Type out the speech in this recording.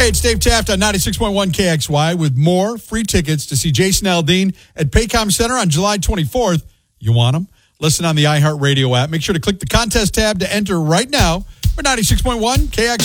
Hey, it's Dave Taft on 96.1 KXY with more free tickets to see Jason Aldean at Paycom Center on July 24th. You want them? Listen on the iHeartRadio app. Make sure to click the contest tab to enter right now for 96.1 KXY.